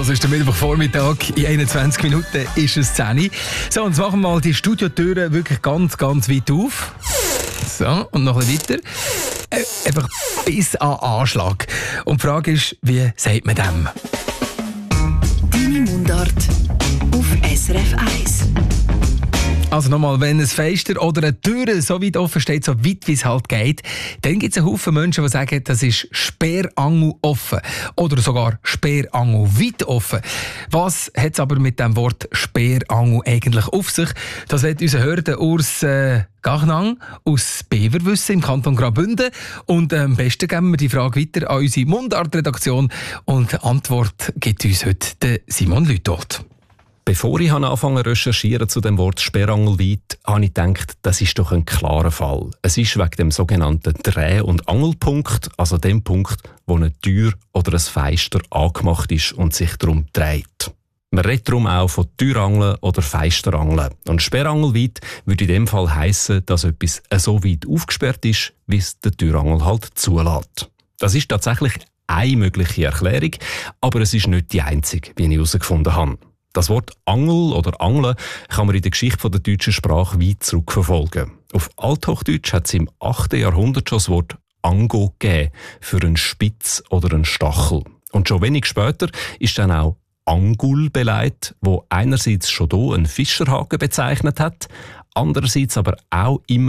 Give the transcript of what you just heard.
Das ist der Mittwochvormittag. In 21 Minuten ist es 10 Uhr. So, und jetzt machen wir mal die Studiotüren wirklich ganz, ganz weit auf. So, und noch ein bisschen weiter. Einfach bis an Anschlag. Und die Frage ist, wie sagt man dem? Deine Mundart auf SRF 1. Also nochmal, wenn ein Fenster oder eine Tür so weit offen steht, so weit wie es halt geht, dann gibt es einen Haufen Menschen, die sagen, das ist Sperrangel offen. Oder sogar Sperrangel weit offen. Was hat es aber mit dem Wort Sperrangel eigentlich auf sich? Das wird unser Hörer Urs Gachnang aus Bever wissen, im Kanton Graubünden. Und am besten geben wir die Frage weiter an unsere Mundart-Redaktion. Und die Antwort gibt uns heute der Simon Lütold. Bevor ich angefangen zu recherchieren zu dem Wort Sperrangelweit, habe ich gedacht, das ist doch ein klarer Fall. Es ist wegen dem sogenannten Dreh- und Angelpunkt, also dem Punkt, wo eine Tür oder ein Fenster angemacht ist und sich darum dreht. Man redet darum auch von Türangeln oder Fensterangeln. Und Sperrangelweit würde in dem Fall heissen, dass etwas so weit aufgesperrt ist, wie es der Türangel halt zulässt. Das ist tatsächlich eine mögliche Erklärung, aber es ist nicht die einzige, wie ich herausgefunden habe. Das Wort Angel oder Angeln kann man in der Geschichte der deutschen Sprache weit zurückverfolgen. Auf Althochdeutsch hat es im 8. Jahrhundert schon das Wort Ango gegeben, für einen Spitz oder einen Stachel. Und schon wenig später ist dann auch Angul beleidigt, wo einerseits schon hier einen Fischerhaken bezeichnet hat, andererseits aber auch immer